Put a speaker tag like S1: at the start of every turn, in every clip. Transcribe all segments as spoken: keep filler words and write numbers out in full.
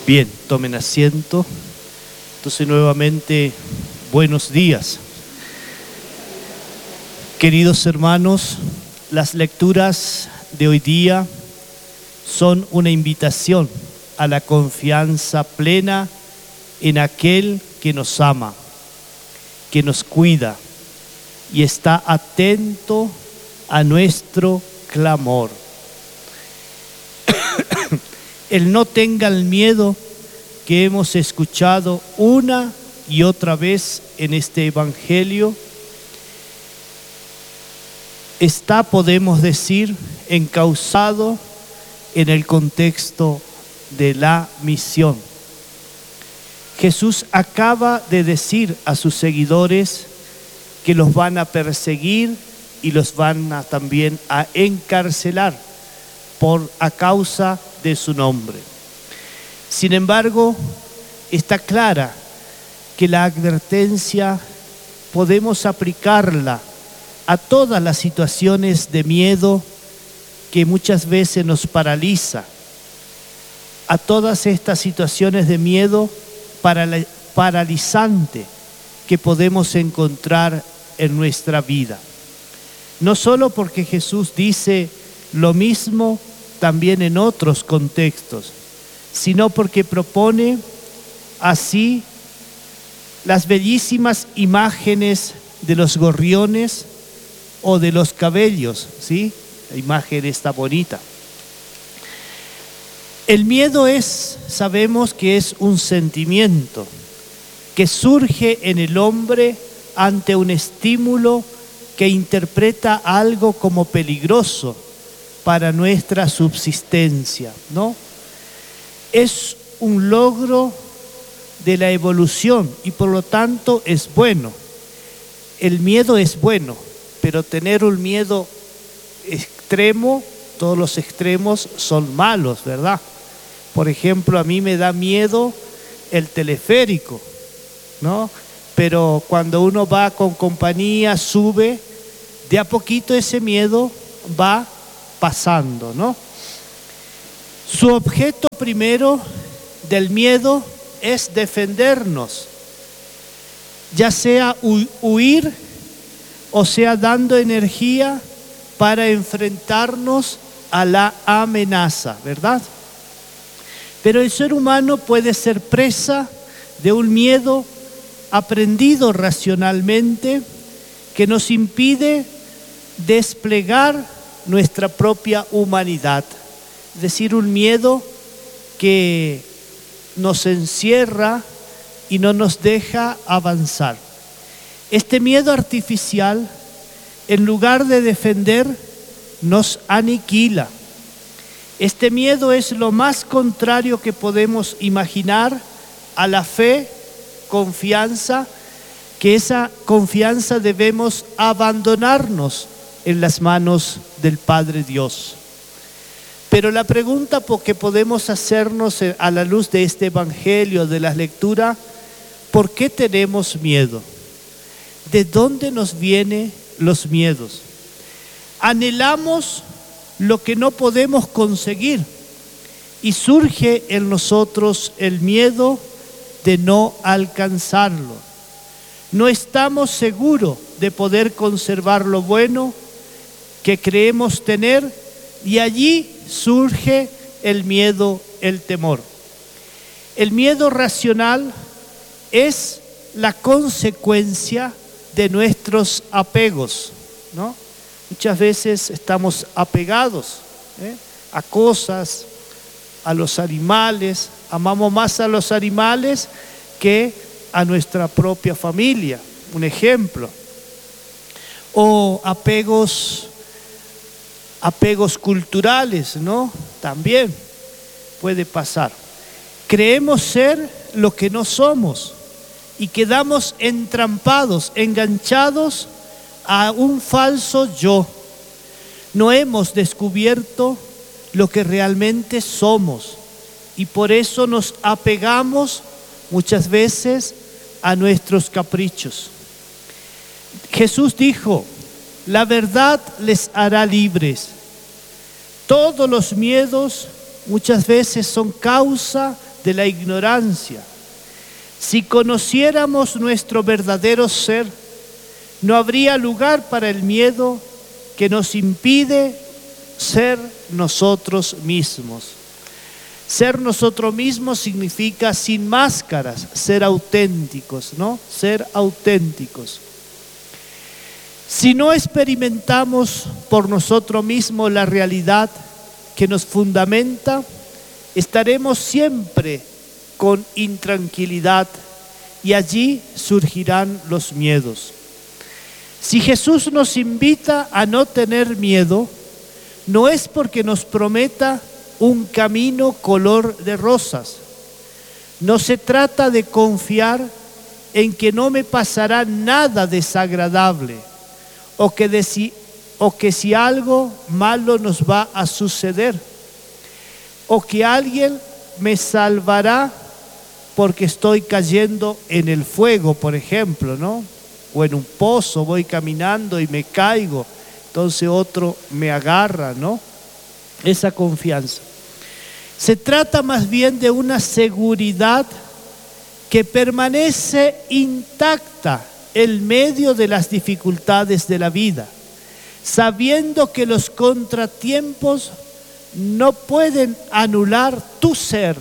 S1: Bien, tomen asiento. Entonces nuevamente, buenos días. Queridos hermanos, las lecturas de hoy día son una invitación a la confianza plena en aquel que nos ama, que nos cuida y está atento a nuestro clamor. El no tengan miedo que hemos escuchado una y otra vez en este Evangelio está, podemos decir, encauzado en el contexto de la misión. Jesús acaba de decir a sus seguidores que los van a perseguir y los van a también a encarcelar por a causa de su nombre. Sin embargo, está clara que la advertencia podemos aplicarla a todas las situaciones de miedo que muchas veces nos paraliza, a todas estas situaciones de miedo paralizante que podemos encontrar en nuestra vida. No solo porque Jesús dice lo mismo también en otros contextos, sino porque propone así las bellísimas imágenes de los gorriones o de los cabellos, ¿sí? La imagen está bonita. El miedo es, sabemos que es un sentimiento que surge en el hombre ante un estímulo que interpreta algo como peligroso para nuestra subsistencia, ¿no? Es un logro de la evolución y por lo tanto es bueno. El miedo es bueno, pero tener un miedo extremo, todos los extremos son malos, ¿verdad? Por ejemplo, a mí me da miedo el teleférico, ¿no? Pero cuando uno va con compañía, sube, de a poquito ese miedo va pasando, ¿no? Su objeto primero del miedo es defendernos, ya sea hu- huir o sea dando energía para enfrentarnos a la amenaza, ¿verdad? Pero el ser humano puede ser presa de un miedo aprendido racionalmente que nos impide desplegar nuestra propia humanidad, es decir, un miedo que nos encierra y no nos deja avanzar. Este miedo artificial, en lugar de defender, nos aniquila. Este miedo es lo más contrario que podemos imaginar a la fe, confianza, que esa confianza debemos abandonarnos en las manos del Padre Dios. Pero la pregunta que podemos hacernos a la luz de este Evangelio, de la lectura, ¿por qué tenemos miedo? ¿De dónde nos vienen los miedos? Anhelamos lo que no podemos conseguir y surge en nosotros el miedo de no alcanzarlo. No estamos seguros de poder conservar lo bueno que creemos tener y allí surge el miedo, el temor. El miedo racional es la consecuencia de nuestros apegos, ¿no? Muchas veces estamos apegados ¿eh? a cosas, a los animales, amamos más a los animales que a nuestra propia familia, un ejemplo. O apegos, apegos culturales, ¿no? También puede pasar. Creemos ser lo que no somos y quedamos entrampados, enganchados a un falso yo. No hemos descubierto lo que realmente somos y por eso nos apegamos muchas veces a nuestros caprichos. Jesús dijo, la verdad les hará libres. Todos los miedos muchas veces son causa de la ignorancia. Si conociéramos nuestro verdadero ser, no habría lugar para el miedo que nos impide ser nosotros mismos. Ser nosotros mismos significa sin máscaras, ser auténticos, ¿no? Ser auténticos. Si no experimentamos por nosotros mismos la realidad que nos fundamenta, estaremos siempre con intranquilidad y allí surgirán los miedos. Si Jesús nos invita a no tener miedo, no es porque nos prometa un camino color de rosas. No se trata de confiar en que no me pasará nada desagradable o que, de si, o que si algo malo nos va a suceder o que alguien me salvará porque estoy cayendo en el fuego, por ejemplo, ¿no? O en un pozo, voy caminando y me caigo, entonces otro me agarra, ¿no? Esa confianza. Se trata más bien de una seguridad que permanece intacta en medio de las dificultades de la vida, sabiendo que los contratiempos no pueden anular tu ser.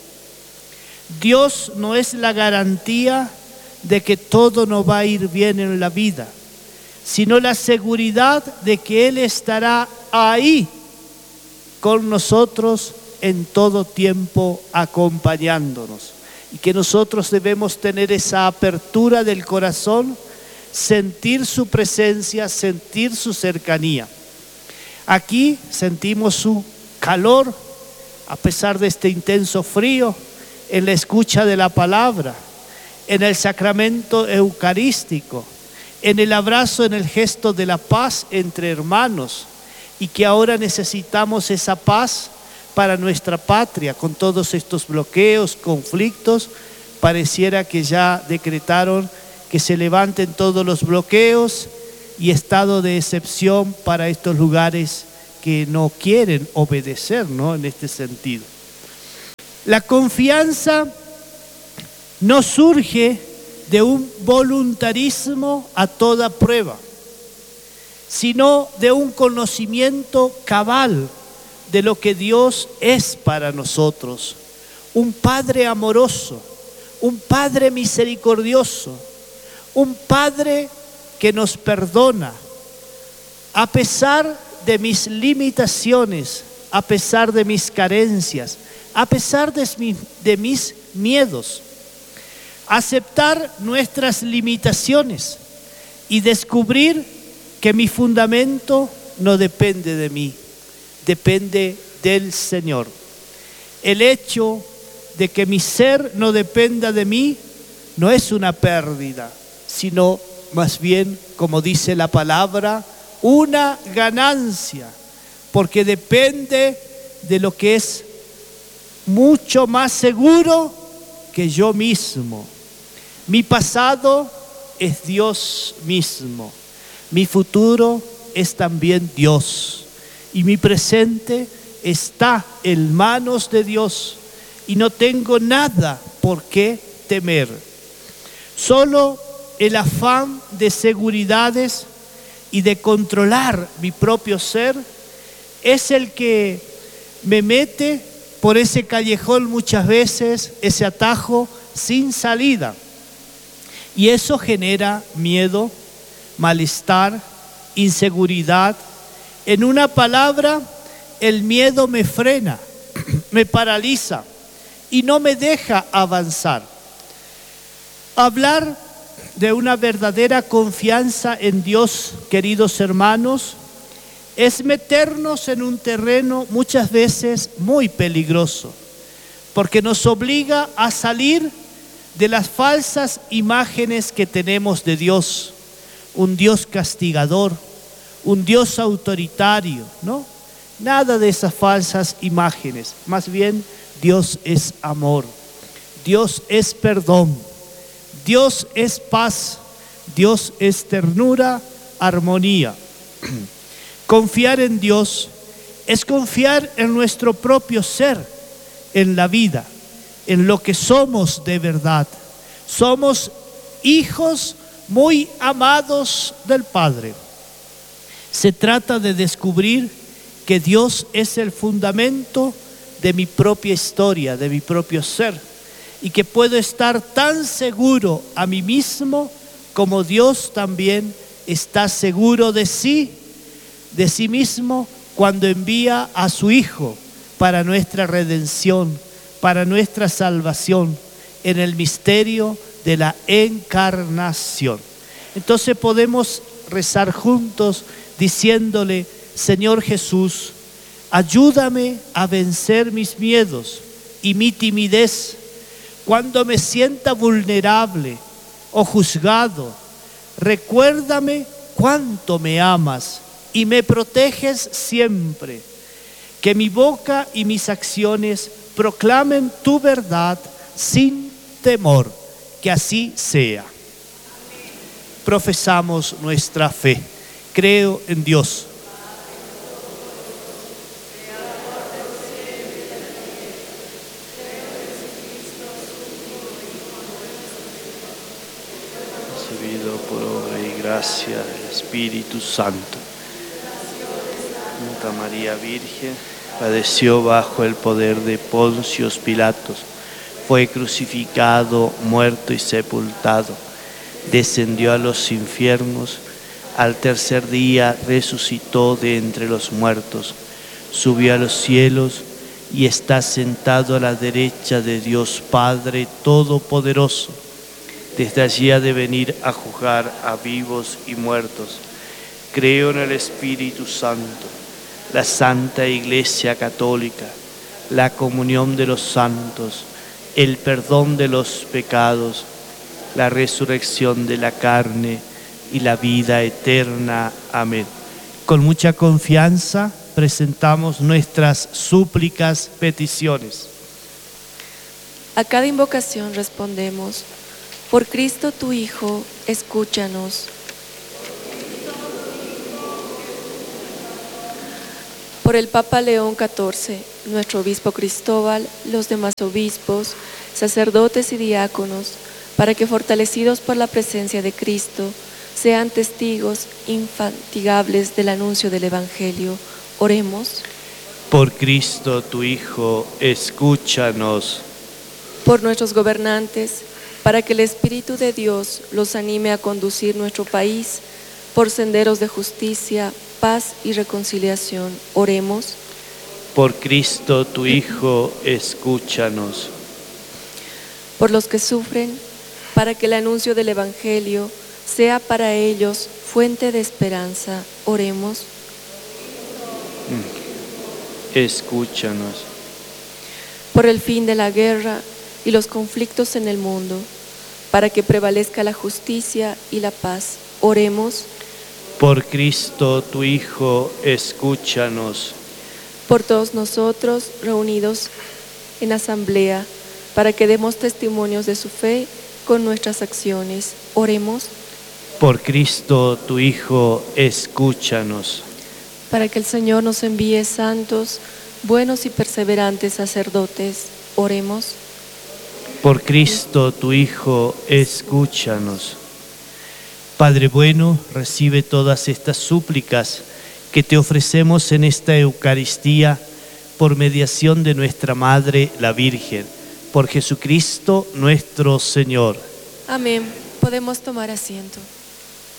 S1: Dios no es la garantía de que todo no va a ir bien en la vida, sino la seguridad de que Él estará ahí con nosotros en todo tiempo acompañándonos. Y que nosotros debemos tener esa apertura del corazón, sentir su presencia, sentir su cercanía. Aquí sentimos su calor, a pesar de este intenso frío, en la escucha de la palabra, en el sacramento eucarístico, en el abrazo, en el gesto de la paz entre hermanos, y que ahora necesitamos esa paz para nuestra patria. Con todos estos bloqueos, conflictos, pareciera que ya decretaron que se levanten todos los bloqueos y estado de excepción para estos lugares que no quieren obedecer, ¿no? En este sentido. La confianza no surge de un voluntarismo a toda prueba, sino de un conocimiento cabal de lo que Dios es para nosotros. Un Padre amoroso, un Padre misericordioso, un Padre que nos perdona a pesar de mis limitaciones, a pesar de mis carencias, a pesar de mis, de mis miedos. Aceptar nuestras limitaciones y descubrir que mi fundamento no depende de mí, depende del Señor. El hecho de que mi ser no dependa de mí no es una pérdida, sino más bien, como dice la palabra, una ganancia, porque depende de lo que es mucho más seguro que yo mismo. Mi pasado es Dios mismo, mi futuro es también Dios, y mi presente está en manos de Dios, y no tengo nada por qué temer. Solo el afán de seguridades y de controlar mi propio ser es el que me mete por ese callejón muchas veces, ese atajo sin salida. Y eso genera miedo, malestar, inseguridad. En una palabra, el miedo me frena, me paraliza y no me deja avanzar. Hablar de una verdadera confianza en Dios, queridos hermanos, es meternos en un terreno muchas veces muy peligroso, porque nos obliga a salir de las falsas imágenes que tenemos de Dios, un Dios castigador, un Dios autoritario, ¿no? Nada de esas falsas imágenes, más bien Dios es amor, Dios es perdón, Dios es paz, Dios es ternura, armonía. Confiar en Dios es confiar en nuestro propio ser, en la vida, en lo que somos de verdad. Somos hijos muy amados del Padre. Se trata de descubrir que Dios es el fundamento de mi propia historia, de mi propio ser, y que puedo estar tan seguro a mí mismo como Dios también está seguro de sí, de sí mismo, cuando envía a su Hijo para nuestra redención, para nuestra salvación, en el misterio de la encarnación. Entonces podemos rezar juntos diciéndole: Señor Jesús, ayúdame a vencer mis miedos y mi timidez cuando me sienta vulnerable o juzgado. Recuérdame cuánto me amas y me proteges siempre. Que mi boca y mis acciones proclamen tu verdad sin temor. Que así sea. Profesamos nuestra fe. Creo en Dios, recibido por obra y gracia del Espíritu Santo. Santa María Virgen padeció bajo el poder de Poncio Pilatos, fue crucificado, muerto y sepultado, descendió a los infiernos, al tercer día resucitó de entre los muertos, subió a los cielos y está sentado a la derecha de Dios Padre Todopoderoso. Desde allí ha de venir a juzgar a vivos y muertos. Creo en el Espíritu Santo, la Santa Iglesia Católica, la comunión de los santos, el perdón de los pecados, la resurrección de la carne y la vida eterna. Amén. Con mucha confianza presentamos nuestras súplicas, peticiones.
S2: A cada invocación respondemos: por Cristo tu Hijo, escúchanos. Por el Papa León catorce, nuestro obispo Cristóbal, los demás obispos, sacerdotes y diáconos, para que fortalecidos por la presencia de Cristo, sean testigos infatigables del anuncio del Evangelio. Oremos.
S1: Por Cristo tu Hijo, escúchanos.
S2: Por nuestros gobernantes, para que el Espíritu de Dios los anime a conducir nuestro país por senderos de justicia, paz y reconciliación. Oremos.
S1: Por Cristo tu Hijo, escúchanos.
S2: Por los que sufren, para que el anuncio del Evangelio sea para ellos fuente de esperanza. Oremos.
S1: Escúchanos.
S2: Por el fin de la guerra y los conflictos en el mundo, para que prevalezca la justicia y la paz. Oremos.
S1: Por Cristo tu Hijo, escúchanos.
S2: Por todos nosotros reunidos en asamblea, para que demos testimonios de su fe con nuestras acciones. Oremos.
S1: Por Cristo tu Hijo, escúchanos.
S2: Para que el Señor nos envíe santos, buenos y perseverantes sacerdotes. Oremos.
S1: Por Cristo tu Hijo, escúchanos. Padre bueno, recibe todas estas súplicas que te ofrecemos en esta Eucaristía por mediación de nuestra Madre, la Virgen, por Jesucristo nuestro Señor.
S2: Amén. Podemos tomar asiento.